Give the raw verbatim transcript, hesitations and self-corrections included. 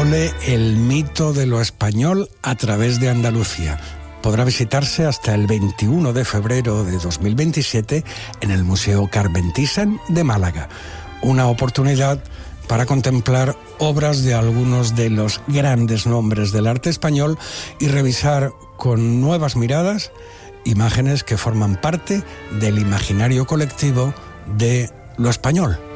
titule El mito de lo español a través de Andalucía. Podrá visitarse hasta el veintiuno de febrero de dos mil veintisiete en el Museo Carmen Thyssen de Málaga. Una oportunidad para contemplar obras de algunos de los grandes nombres del arte español y revisar con nuevas miradas imágenes que forman parte del imaginario colectivo de lo español.